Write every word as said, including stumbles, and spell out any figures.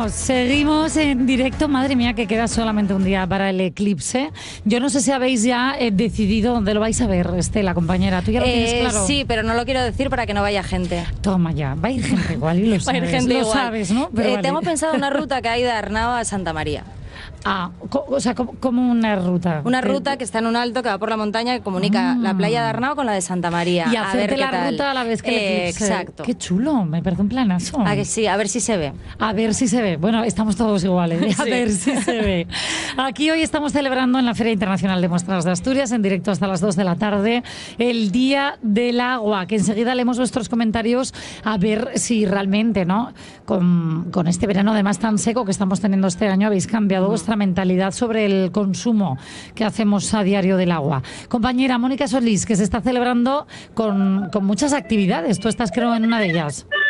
Bueno, seguimos en directo. Madre mía, que queda solamente un día para el eclipse. Yo no sé si habéis ya eh, decidido dónde lo vais a ver, Estela, compañera. ¿Tú ya lo tienes Eh, claro? sí, pero no lo quiero decir para que no vaya gente. Toma ya, va a ir gente igual y lo Va a sabes. ir gente lo igual. sabes, ¿no? Pero Eh, vale. Tengo pensado una ruta que hay de Arnao a Santa María. Ah, co- o sea, como, como una ruta. Una Eh, ruta que está en un alto que va por la montaña que comunica Ah. la playa de Arnao con la de Santa María. Y a hacerte ver qué la tal. ruta a la vez que el Eh, eclipse. Exacto. Qué chulo, me parece un planazo. A que sí, a ver si se ve. A ver si se ve. Bueno, estamos todos iguales. ¿eh? A Sí. ver si se ve. Aquí hoy estamos celebrando en la Feria Internacional de Muestras de Asturias, en directo hasta las dos de la tarde, el Día del Agua, que enseguida leemos vuestros comentarios a ver si realmente, ¿no? Con, con este verano además tan seco que estamos teniendo este año, habéis cambiado vuestra mentalidad sobre el consumo que hacemos a diario del agua. Compañera Mónica Solís, que se está celebrando con, con muchas actividades. Tú estás, creo, en una de ellas.